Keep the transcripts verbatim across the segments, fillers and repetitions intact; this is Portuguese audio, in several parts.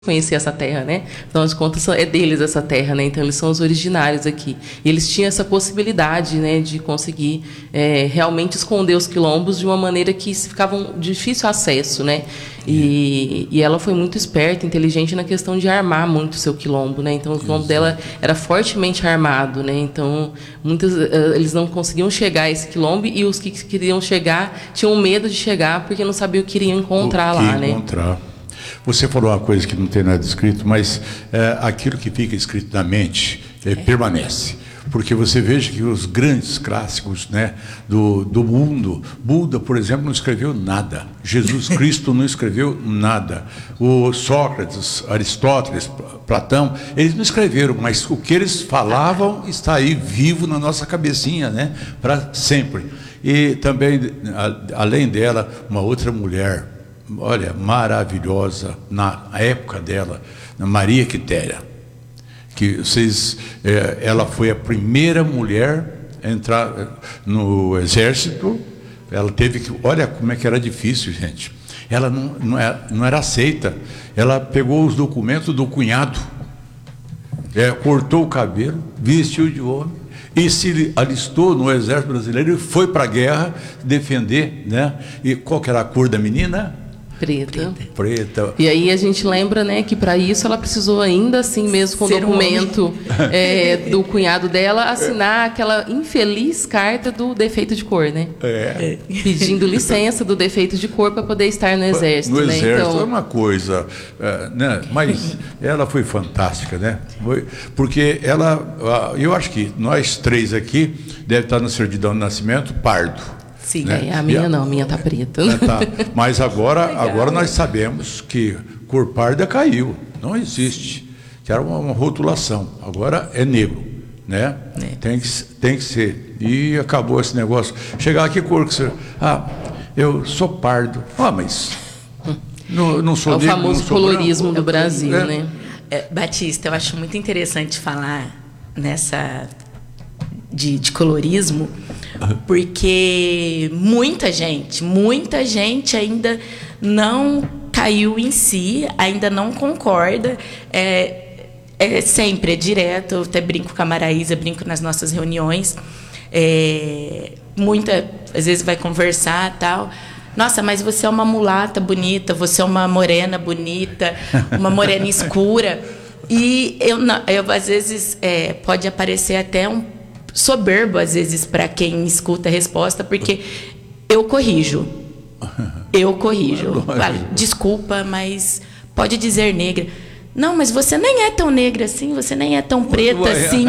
conhecer essa terra, né? Afinal de contas, é deles essa terra, né? Então, eles são os originários aqui. E eles tinham essa possibilidade, né, de conseguir é, realmente esconder os quilombos de uma maneira que ficavam de difícil acesso, né? E, e ela foi muito esperta, inteligente na questão de armar muito o seu quilombo, né? Então, o quilombo dela era fortemente armado, né? Então, muitas, eles não conseguiam chegar a esse quilombo e os que queriam chegar tinham medo de chegar porque não sabiam o que iriam encontrar o que lá, encontrar. né? Você falou uma coisa que não tem nada escrito, mas é, aquilo que fica escrito na mente é, permanece. Porque você veja que os grandes clássicos, né, do, do mundo, Buda, por exemplo, não escreveu nada. Jesus Cristo não escreveu nada. O Sócrates, Aristóteles, Platão, eles não escreveram, mas o que eles falavam está aí vivo na nossa cabecinha, né, para sempre. E também, a, além dela, uma outra mulher, olha, maravilhosa, na época dela, Maria Quitéria, que vocês, é, ela foi a primeira mulher a entrar no exército. Ela teve que, olha como é que era difícil, gente. Ela não, não, era, não era aceita. Ela pegou os documentos do cunhado, é, cortou o cabelo, vestiu de homem e se alistou no exército brasileiro e foi para a guerra defender, né? E qual que era a cor da menina? Preta. Preta. E aí a gente lembra, né, que para isso ela precisou ainda assim mesmo com o documento um é, do cunhado dela assinar aquela infeliz carta do defeito de cor, né? É. Pedindo licença do defeito de cor para poder estar no exército. No né? exército então... é uma coisa, é, né? Mas ela foi fantástica, né? Foi, porque ela, eu acho que nós três aqui deve estar na certidão de nascimento pardo. Sim, né? é, a minha a, não, a minha está preta. É, tá. Mas agora, agora nós sabemos que cor parda caiu, não existe. Que era uma, uma rotulação, agora é negro, né? É. Tem, que, tem que ser. E acabou esse negócio. Chegar aqui, cor que você. Ah, eu sou pardo. Ah, mas. Não, não sou é negro. O famoso colorismo branco. do Brasil, é. né? É, Batista, eu acho muito interessante falar nessa. De, de colorismo, porque muita gente, muita gente ainda não caiu em si, ainda não concorda, é, é sempre, é direto, eu até brinco com a Maraísa, brinco nas nossas reuniões, é, muita, às vezes vai conversar tal, nossa, mas você é uma mulata bonita, você é uma morena bonita, uma morena escura, e eu, eu às vezes, é, pode aparecer até um soberbo, às vezes, para quem escuta a resposta, porque eu corrijo. Eu corrijo. Falo, desculpa, mas pode dizer negra. Não, mas você nem é tão negra assim, você nem é tão preta assim.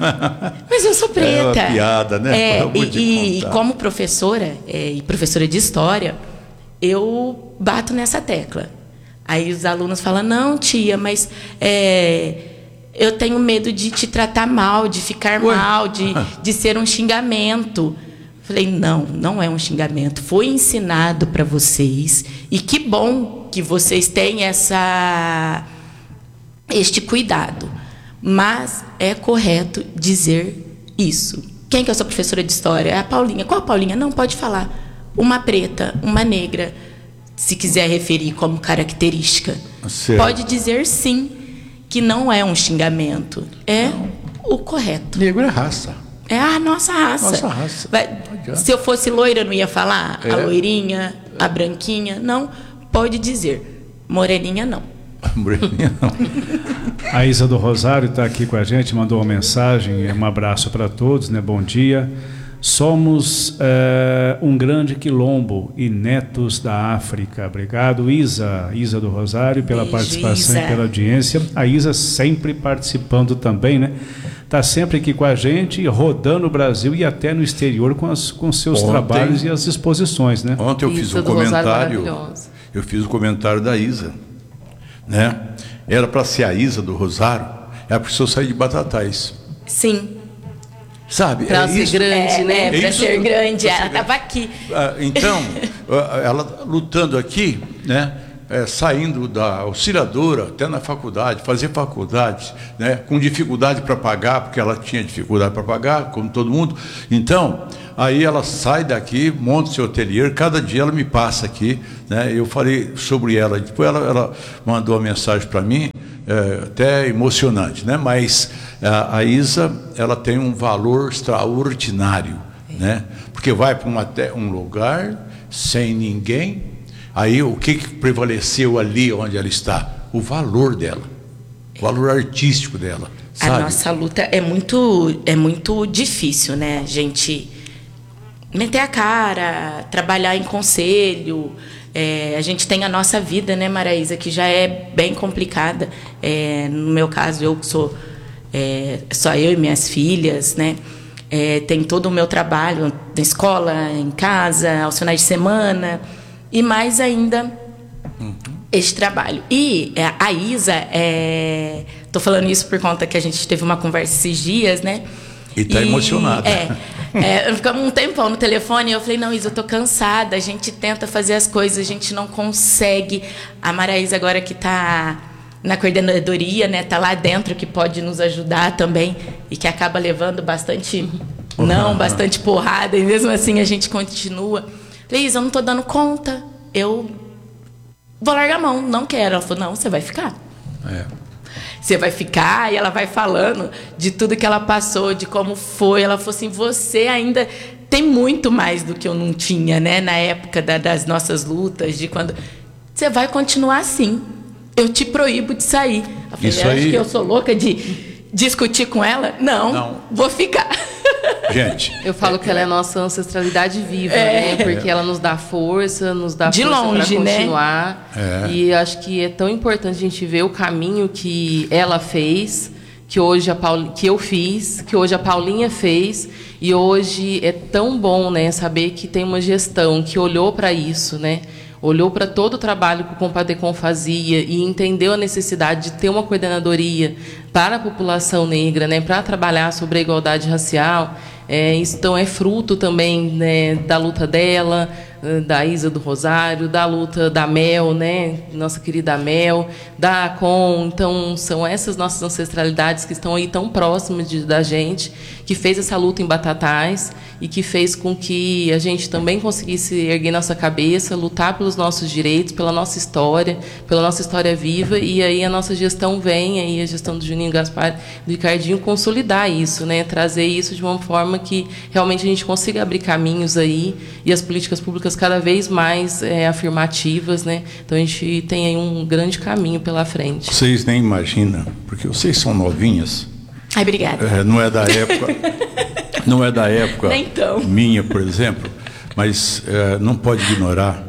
Mas eu sou preta. É uma piada, né? É, e, e como professora, é, e professora de história, eu bato nessa tecla. Aí os alunos falam, não, tia, mas... É, eu tenho medo de te tratar mal, de ficar Ué? mal, de, de ser um xingamento. Falei, não, não é um xingamento. Foi ensinado para vocês. E que bom que vocês têm essa, este cuidado. Mas é correto dizer isso. Quem que é a sua professora de história? É a Paulinha. Qual a Paulinha? Não, pode falar. Uma preta, uma negra, se quiser referir como característica. Certo. Pode dizer sim. Que não é um xingamento, é não. o correto. Negro é raça. É a nossa raça. Nossa raça. Vai, se eu fosse loira, eu não ia falar é. a loirinha, a branquinha. Não, pode dizer. Moreninha, não. Moreninha, não. A Isa do Rosário está aqui com a gente, mandou uma mensagem. Um abraço para todos, né? Bom dia. Somos é, um grande quilombo e netos da África. Obrigado, Isa, Isa do Rosário, pela Beijo, participação Isa. E pela audiência. A Isa sempre participando também, né? Está sempre aqui com a gente, rodando o Brasil e até no exterior com, as, com seus ontem, trabalhos e as exposições, né? Ontem eu fiz um comentário, eu fiz o um comentário da Isa, né? Era para ser a Isa do Rosário, ela precisou sair de Batatais. Sim. Sabe, para é ser isso, grande, é, né? É para ser grande, pra ela estava aqui. Então, ela lutando aqui, né? é, saindo da auxiliadora até na faculdade, fazer faculdade, né, com dificuldade para pagar, porque ela tinha dificuldade para pagar, como todo mundo. Então, aí ela sai daqui, monta o seu ateliê, cada dia ela me passa aqui, né, eu falei sobre ela, depois ela, ela mandou uma mensagem para mim, é, até emocionante, né, mas a, a Isa, ela tem um valor extraordinário, né, porque vai para um lugar sem ninguém. Aí o que, que prevaleceu ali onde ela está? O valor dela, o valor artístico dela. Sabe? A nossa luta é muito, é muito difícil, né? A gente meter a cara, trabalhar em conselho. É, a gente tem a nossa vida, né, Maraísa, que já é bem complicada. É, no meu caso, eu sou é, só eu e minhas filhas, né? É, tem todo o meu trabalho na escola, em casa, aos finais de semana. E mais ainda, uhum. esse trabalho. E é, a Isa, estou é, falando isso por conta que a gente teve uma conversa esses dias, né? E está emocionada. É, é, ficamos um tempão no telefone e eu falei, não, Isa, eu estou cansada, a gente tenta fazer as coisas, a gente não consegue. A Maraísa agora que está na coordenadoria, né, está lá dentro, que pode nos ajudar também e que acaba levando bastante, uhum. não, bastante porrada, e mesmo assim a gente continua. Falei, Isa, eu não estou dando conta, eu vou largar a mão, não quero. Ela falou, não, você vai ficar. É. Você vai ficar, e ela vai falando de tudo que ela passou, de como foi. Ela falou assim, você ainda tem muito mais do que eu não tinha, né? Na época da, das nossas lutas, de quando... Você vai continuar assim. Eu te proíbo de sair. Eu falei, Isso aí... acho que eu sou louca de discutir com ela? Não, não. Vou ficar. Gente, eu falo que ela é a nossa ancestralidade viva, é. né? Porque ela nos dá força, nos dá de força longe, para continuar. Né? É. E acho que é tão importante a gente ver o caminho que ela fez, que hoje a Paul... que eu fiz, que hoje a Paulinha fez. E hoje é tão bom, né, saber que tem uma gestão que olhou para isso, né? Olhou para todo o trabalho que o Compadecon fazia e entendeu a necessidade de ter uma coordenadoria para a população negra, né, para trabalhar sobre a igualdade racial. É, isso, então, é fruto também, né, da luta dela, da Isa do Rosário, da luta da Mel, né, nossa querida Mel, da Acon. Então, são essas nossas ancestralidades que estão aí tão próximas de, da gente, que fez essa luta em Batatais e que fez com que a gente também conseguisse erguer nossa cabeça, lutar pelos nossos direitos, pela nossa história, pela nossa história viva. E aí a nossa gestão vem, aí a gestão do Juninho Gaspar, do Ricardinho, consolidar isso, né, trazer isso de uma forma que realmente a gente consiga abrir caminhos aí e as políticas públicas cada vez mais é, afirmativas, né? Então a gente tem aí um grande caminho pela frente. Vocês nem imaginam, porque vocês são novinhas. Ai, obrigada. É, não é da época, não é da época então. minha, por exemplo, mas é, não pode ignorar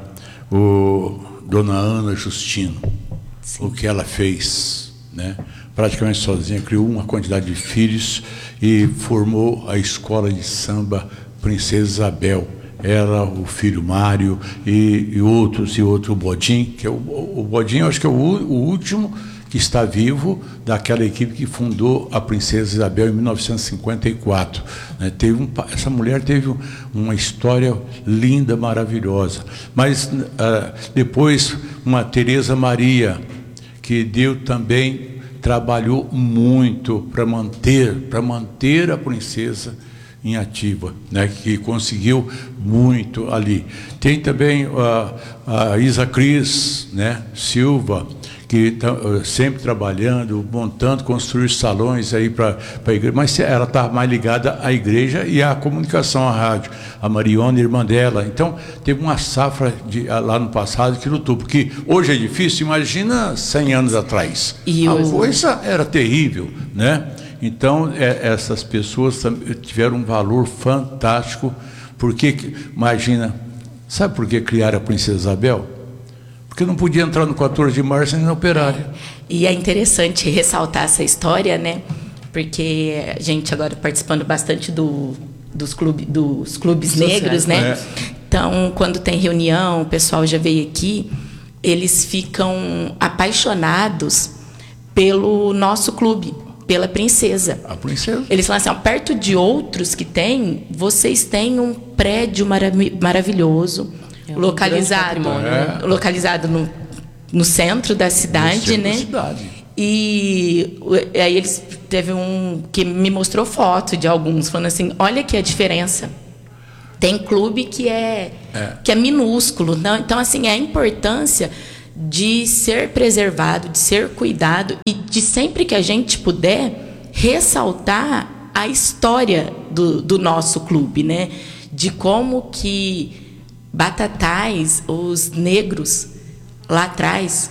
o Dona Ana Justino, Sim. o que ela fez, né? Praticamente sozinha, criou uma quantidade de filhos e formou a escola de samba Princesa Isabel. Ela, o filho Mário e, e outros, e outro, o Bodim, que é o, o Bodim, eu acho que é o, o último que está vivo daquela equipe que fundou a Princesa Isabel em mil novecentos e cinquenta e quatro. Né? Teve um, essa mulher teve uma história linda, maravilhosa. Mas uh, depois uma Tereza Maria, que deu também, trabalhou muito para manter, para manter a princesa em ativa, né, que conseguiu muito ali. Tem também a, a Isa Cris, né, Silva, que tá sempre trabalhando, montando, construir salões aí para a igreja, mas ela está mais ligada à igreja e à comunicação, à rádio. A Mariona, irmã dela. Então, teve uma safra de, lá no passado que lutou, porque hoje é difícil, imagina cem anos atrás. E a o... coisa era terrível, né? Então, é, essas pessoas tiveram um valor fantástico, porque, imagina, sabe por que criaram a Princesa Isabel? Porque não podia entrar no quatorze de março nem na Operária. É. E é interessante ressaltar essa história, né? Porque a gente agora participando bastante do, dos, clube, dos clubes Social, negros, né? É. Então, quando tem reunião, o pessoal já veio aqui, eles ficam apaixonados pelo nosso clube, pela princesa. A princesa. Eles falam assim, ó, perto de outros que tem, vocês têm um prédio marav- maravilhoso, é um localizado, é. localizado no, no centro da cidade, no centro né? Da cidade. E aí eles teve um que me mostrou foto de alguns falando assim, olha aqui a diferença. Tem clube que é, é. que é minúsculo, não? Então assim, é a importância de ser preservado, de ser cuidado e de sempre que a gente puder ressaltar a história do, do nosso clube, né? De como que Batatais, os negros lá atrás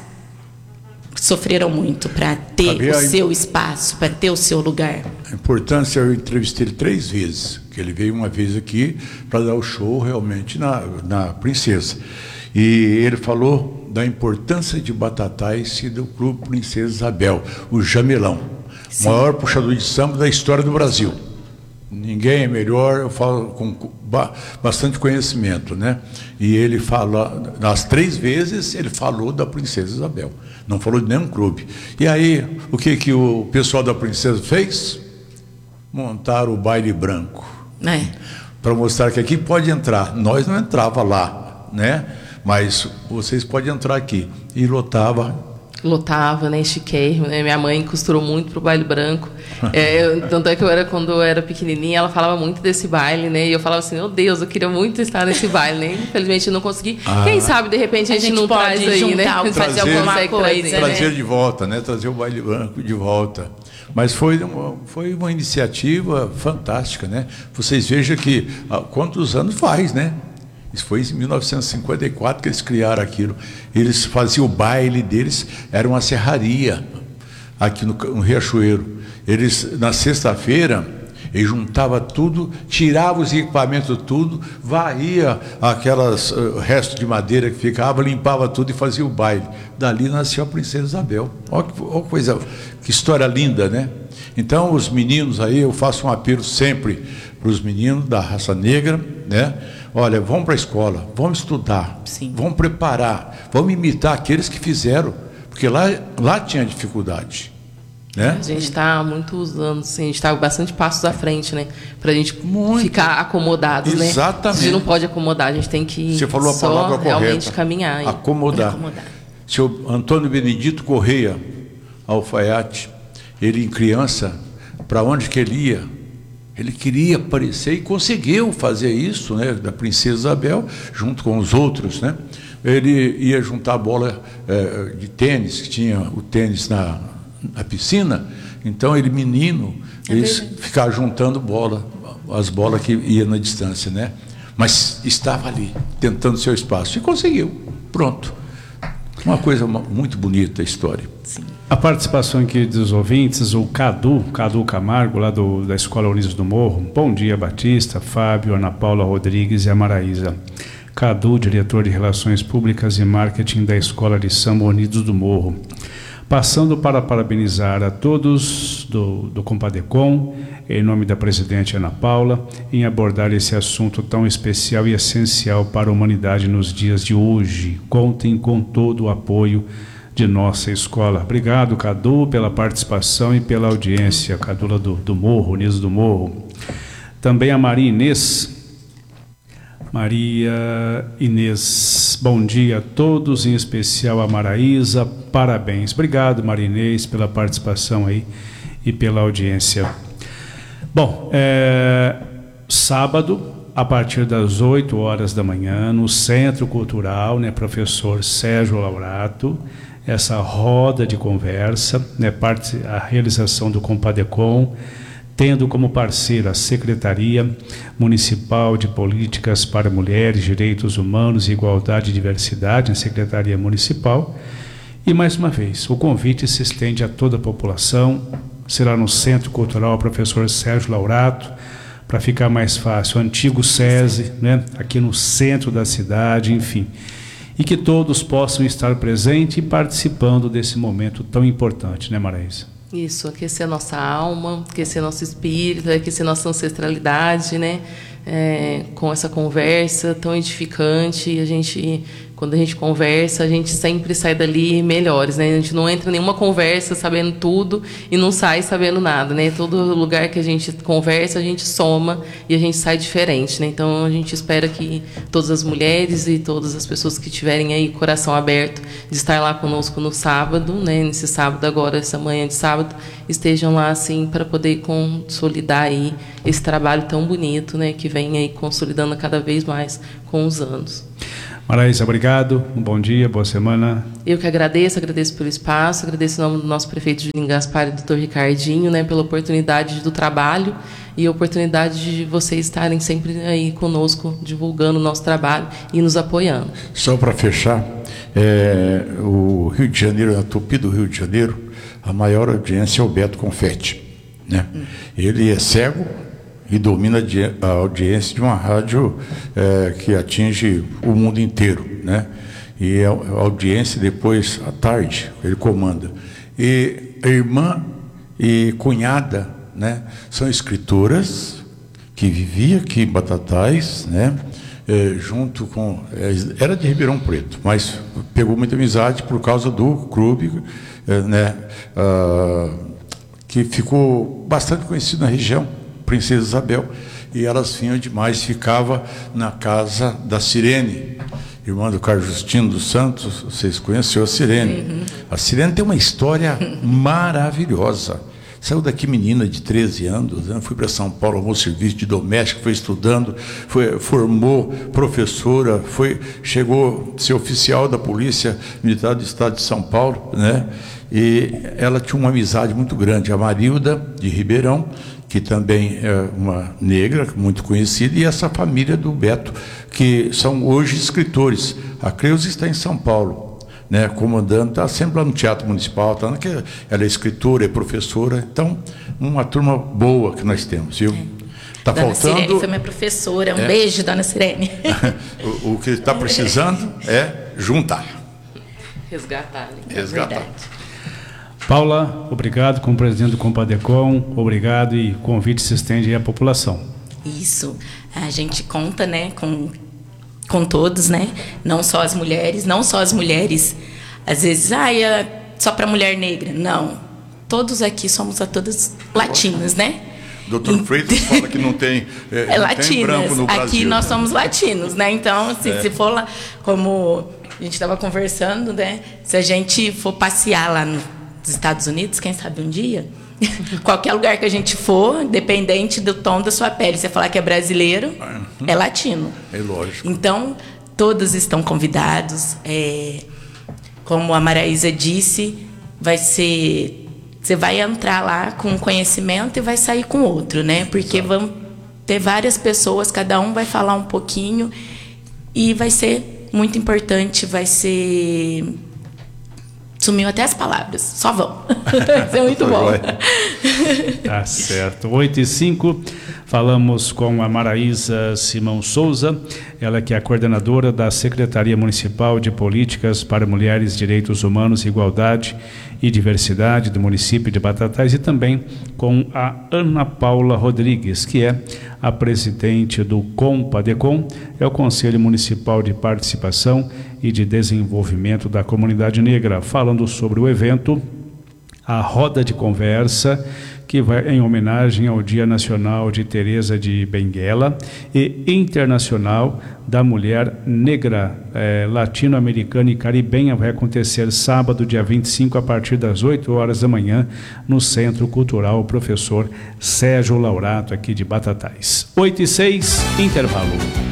sofreram muito para ter Havia o seu espaço, para ter o seu lugar. A importância, eu entrevistei ele três vezes, que ele veio uma vez aqui para dar o show realmente na, na Princesa. E ele falou da importância de Batatais e do Clube Princesa Isabel, o Jamelão, o maior puxador de samba da história do Brasil. Ninguém é melhor, eu falo com bastante conhecimento, né? E ele fala, nas três vezes, ele falou da Princesa Isabel, não falou de nenhum clube. E aí, o que, que o pessoal da Princesa fez? Montaram o baile branco. É. Para mostrar que aqui pode entrar. Nós não entrava lá, né? Mas vocês podem entrar aqui. E lotava. Lotava, né? Chiquérrimo, né? Minha mãe costurou muito pro baile branco. É, eu, tanto é que eu era, quando eu era pequenininha, ela falava muito desse baile, né? E eu falava assim, meu Deus, eu queria muito estar nesse baile, né? Infelizmente eu não consegui. Ah. Quem sabe, de repente, a gente, a gente não pode traz aí, né? Fazer trazer, alguma coisa, trazer, né? Trazer de volta, né? Trazer o baile branco de volta. Mas foi uma, foi uma iniciativa fantástica, né? Vocês vejam que há quantos anos faz, né? Isso foi em mil novecentos e cinquenta e quatro que eles criaram aquilo. Eles faziam o baile deles, era uma serraria aqui no, no Riachuelo. Eles, na sexta-feira, eles juntavam tudo, tiravam os equipamentos tudo, varria aquelas uh, restos de madeira que ficava, limpava tudo e fazia o baile. Dali nasceu a Princesa Isabel. Olha que, olha que coisa, que história linda, né? Então, os meninos aí, eu faço um apelo sempre para os meninos da raça negra, né? Olha, vamos para a escola, vamos estudar, Sim. vamos preparar, vamos imitar aqueles que fizeram, porque lá, lá tinha dificuldade. Né? A gente está há muitos anos, assim, a gente está bastante passos à frente, né? Para a gente Muito. ficar acomodados, né? Exatamente. A gente não pode acomodar, a gente tem que Você falou a só palavra realmente correta. caminhar. Acomodar. acomodar. Seu Antônio Benedito Correia Alfaiate, ele em criança, para onde que ele ia? Ele queria aparecer e conseguiu fazer isso, né, da Princesa Isabel, junto com os outros, né? Ele ia juntar a bola é, de tênis, que tinha o tênis na, na piscina, então ele, menino, é ele ficava juntando bola, as bolas que iam na distância, né? Mas estava ali, tentando seu espaço, e conseguiu, pronto. Uma coisa muito bonita a história. Sim. A participação aqui dos ouvintes, o Cadu, Cadu Camargo, lá do, da Escola Unidos do Morro. Bom dia, Batista, Fábio, Ana Paula Rodrigues e a Maraísa. Cadu, diretor de Relações Públicas e Marketing da Escola de Samba Unidos do Morro. Passando para parabenizar a todos do, do Compadecom, em nome da presidente Ana Paula, em abordar esse assunto tão especial e essencial para a humanidade nos dias de hoje. Contem com todo o apoio de nossa escola. Obrigado, Cadu, pela participação e pela audiência. Cadula do, do Morro, Unidos do Morro. Também a Maria Inês. Maria Inês, bom dia a todos, em especial a Maraísa, parabéns. Obrigado, Maria Inês, pela participação aí e pela audiência. Bom, é, sábado, a partir das oito horas da manhã, no Centro Cultural, né, professor Sérgio Laurato, essa roda de conversa, né, parte, a realização do Compadecom, tendo como parceira a Secretaria Municipal de Políticas para Mulheres, Direitos Humanos, Igualdade e Diversidade, a Secretaria Municipal. E, mais uma vez, o convite se estende a toda a população, será no Centro Cultural Professor Sérgio Laurato, para ficar mais fácil, o antigo SESI, né, aqui no centro da cidade, enfim. E que todos possam estar presentes e participando desse momento tão importante, né, Maraísa? Isso, aquecer a nossa alma, aquecer nosso espírito, aquecer nossa ancestralidade, né? É, com essa conversa tão edificante, a gente quando a gente conversa, a gente sempre sai dali melhores, né? A gente não entra em nenhuma conversa sabendo tudo e não sai sabendo nada, né? Todo lugar que a gente conversa, a gente soma e a gente sai diferente, né? Então, a gente espera que todas as mulheres e todas as pessoas que tiverem aí coração aberto de estar lá conosco no sábado, né? Nesse sábado agora, essa manhã de sábado, estejam lá, assim, para poder consolidar aí esse trabalho tão bonito, né? Que vem aí consolidando cada vez mais com os anos. Maraísa, obrigado, um bom dia, boa semana. Eu que agradeço, agradeço pelo espaço, agradeço em nome do nosso prefeito Julinho Gaspar e do doutor Ricardinho, né, pela oportunidade do trabalho e a oportunidade de vocês estarem sempre aí conosco, divulgando o nosso trabalho e nos apoiando. Só para fechar, é, o Rio de Janeiro, a Tupi do Rio de Janeiro, a maior audiência é o Beto Confetti, né? Hum. Ele é cego e domina a audiência de uma rádio é, que atinge o mundo inteiro, né? E a audiência depois, à tarde, ele comanda. E a irmã e cunhada, né, são escritoras que viviam aqui em Batatais, né, é, junto com... É, era de Ribeirão Preto, mas pegou muita amizade por causa do clube, é, né, ah, que ficou bastante conhecido na região, Princesa Isabel, e elas vinham demais, ficava na casa da Sirene, irmã do Carlos Justino dos Santos. Vocês conheceram a Sirene? Uhum. A Sirene tem uma história maravilhosa. Saiu daqui menina de treze anos, né? Fui para São Paulo, arrumou serviço de doméstica, foi estudando, foi, formou professora, foi, chegou a ser oficial da Polícia Militar do Estado de São Paulo, né? E ela tinha uma amizade muito grande, a Marilda de Ribeirão, que também é uma negra muito conhecida, e essa família do Beto, que são hoje escritores. A Creuza está em São Paulo, né, comandando, está sempre lá no Teatro Municipal, tá, que ela é escritora, é professora, então, uma turma boa que nós temos, viu? Está faltando... Sirene foi minha professora, um é. beijo, dona Sirene. o, o que está precisando é juntar. Resgatar. Resgatar. É Paula, obrigado, como presidente do Compadecom, obrigado, e o convite se estende aí à população. Isso, a gente conta, né, com, com todos, né, não só as mulheres, não só as mulheres, às vezes, ah, é só para mulher negra, não, todos aqui somos a todas latinas, né? doutor Freitas fala que não tem, é, é não latinas, tem branco no Brasil. Aqui nós somos latinos, né, então, assim, é. se for lá, como a gente estava conversando, né, se a gente for passear lá no dos Estados Unidos, quem sabe um dia, qualquer lugar que a gente for, independente do tom da sua pele, você falar que é brasileiro, uhum. é latino. É lógico. Então, todos estão convidados. É, como a Maraísa disse, vai ser... Você vai entrar lá com um conhecimento e vai sair com outro, né? Porque Exato. Vão ter várias pessoas, cada um vai falar um pouquinho e vai ser muito importante, vai ser... Sumiu até as palavras, só vão. Isso é muito bom. Tá certo. oito e cinco, falamos com a Maraísa Simão Souza, ela que é a coordenadora da Secretaria Municipal de Políticas para Mulheres, Direitos Humanos, Igualdade e Diversidade do município de Batatais, e também com a Ana Paula Rodrigues, que é a presidente do Compadecom, é o Conselho Municipal de Participação e de Desenvolvimento da Comunidade Negra, falando sobre o evento, a Roda de Conversa, que vai em homenagem ao Dia Nacional de Teresa de Benguela e Internacional da Mulher Negra, eh, Latino-Americana e Caribenha. Vai acontecer sábado, dia vinte e cinco, a partir das oito horas da manhã, no Centro Cultural Professor Sérgio Laurato, aqui de Batatais. oito e seis, intervalo.